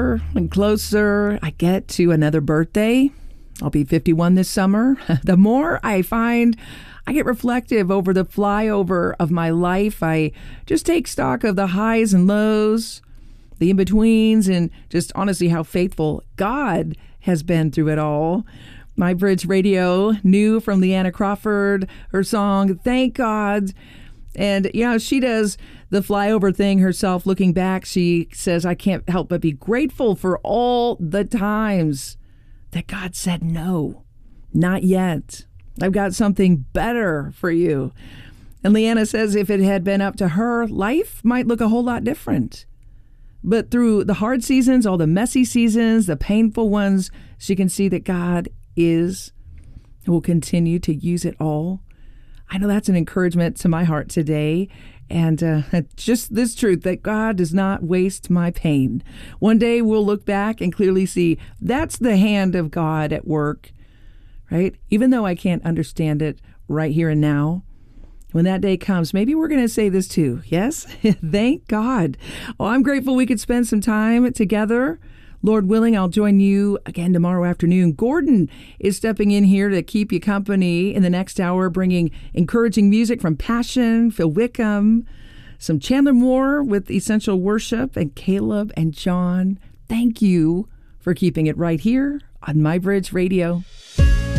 closer and closer I get to another birthday, I'll be 51 this summer, the more I find I get reflective over the flyover of my life. I just take stock of the highs and lows, the in-betweens, and just honestly how faithful God has been through it all. My Bridge Radio knew from Leanna Crawford, her song, Thank God. And, she does the flyover thing herself. Looking back, she says, I can't help but be grateful for all the times that God said no, not yet. I've got something better for you. And Leanna says if it had been up to her, life might look a whole lot different. But through the hard seasons, all the messy seasons, the painful ones, she can see that God is and will continue to use it all. I know that's an encouragement to my heart today. And just this truth that God does not waste my pain. One day we'll look back and clearly see that's the hand of God at work, right? Even though I can't understand it right here and now. When that day comes, maybe we're going to say this too. Yes? Thank God. Oh, I'm grateful we could spend some time together. Lord willing, I'll join you again tomorrow afternoon. Gordon is stepping in here to keep you company in the next hour, bringing encouraging music from Passion, Phil Wickham, some Chandler Moore with Essential Worship, and Caleb and John. Thank you for keeping it right here on My Bridge Radio.